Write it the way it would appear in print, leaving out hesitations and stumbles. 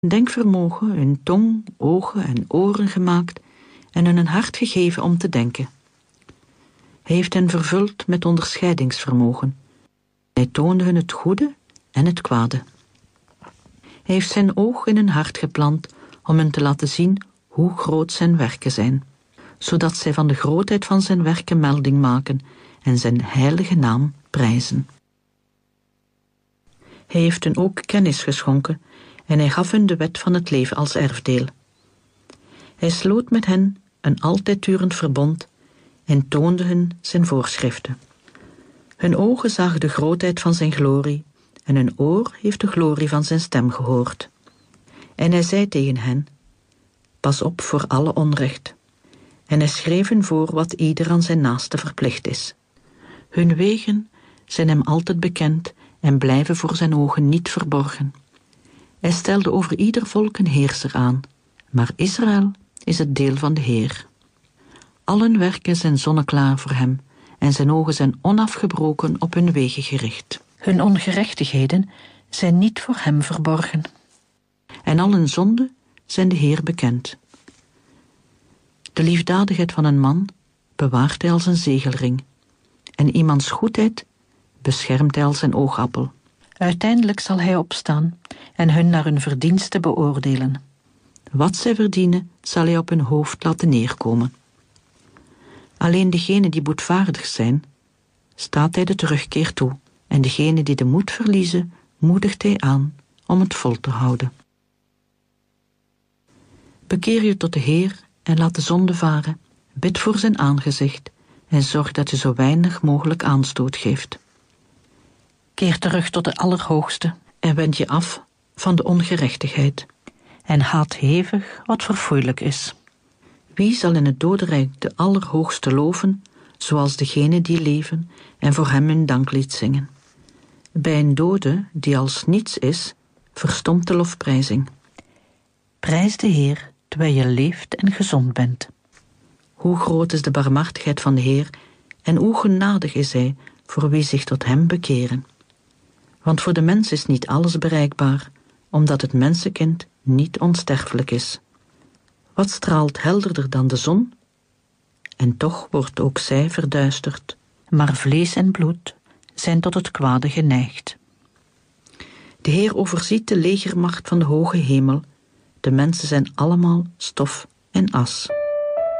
denkvermogen, hun tong, ogen en oren gemaakt en hun een hart gegeven om te denken. Hij heeft hen vervuld met onderscheidingsvermogen. Hij toonde hun het goede en het kwade. Hij heeft zijn oog in hun hart geplant om hen te laten zien hoe groot zijn werken zijn, zodat zij van de grootheid van zijn werken melding maken en zijn heilige naam prijzen. Hij heeft hun ook kennis geschonken en hij gaf hun de wet van het leven als erfdeel. Hij sloot met hen een altijd durend verbond en toonde hun zijn voorschriften. Hun ogen zagen de grootheid van zijn glorie en hun oor heeft de glorie van zijn stem gehoord. En hij zei tegen hen: pas op voor alle onrecht. En hij schreef hun voor wat ieder aan zijn naaste verplicht is. Hun wegen zijn hem altijd bekend en blijven voor zijn ogen niet verborgen. Hij stelde over ieder volk een heerser aan, maar Israël is het deel van de Heer. Allen werken zijn zonneklaar voor hem en zijn ogen zijn onafgebroken op hun wegen gericht. Hun ongerechtigheden zijn niet voor hem verborgen. En al hun zonden zijn de Heer bekend. De liefdadigheid van een man bewaart hij als een zegelring, en iemands goedheid beschermt hij als zijn oogappel. Uiteindelijk zal hij opstaan en hun naar hun verdiensten beoordelen. Wat zij verdienen, zal hij op hun hoofd laten neerkomen. Alleen degenen die boetvaardig zijn, staat hij de terugkeer toe, en degenen die de moed verliezen, moedigt hij aan om het vol te houden. Bekeer je tot de Heer en laat de zonde varen, bid voor zijn aangezicht en zorg dat je zo weinig mogelijk aanstoot geeft. Keer terug tot de Allerhoogste en wend je af van de ongerechtigheid en haat hevig wat verfoeilijk is. Wie zal in het dodenrijk de Allerhoogste loven, zoals degenen die leven en voor hem hun danklied zingen? Bij een dode die als niets is, verstomt de lofprijzing. Prijs de Heer terwijl je leeft en gezond bent. Hoe groot is de barmhartigheid van de Heer en hoe genadig is hij voor wie zich tot hem bekeren. Want voor de mens is niet alles bereikbaar, omdat het mensenkind niet onsterfelijk is. Wat straalt helderder dan de zon? En toch wordt ook zij verduisterd, maar vlees en bloed zijn tot het kwade geneigd. De Heer overziet de legermacht van de hoge hemel. De mensen zijn allemaal stof en as.